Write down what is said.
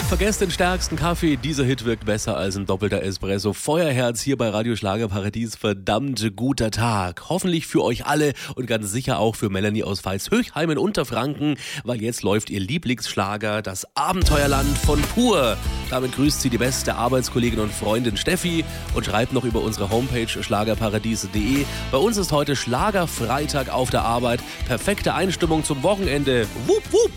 vergesst den stärksten Kaffee. Dieser Hit wirkt besser als ein doppelter Espresso. Feuerherz hier bei Radio Schlagerparadies. Verdammt guter Tag. Hoffentlich für euch alle und ganz sicher auch für Melanie aus Veitshöchheim in Unterfranken, weil jetzt läuft ihr Lieblingsschlager, das Abenteuerland von Pur. Damit grüßt sie die beste Arbeitskollegin und Freundin Steffi und schreibt noch über unsere Homepage schlagerparadies.de. Bei uns ist heute Schlagerfreitag auf der Arbeit. Perfekte Einstimmung zum Wochenende. Wupp, wupp.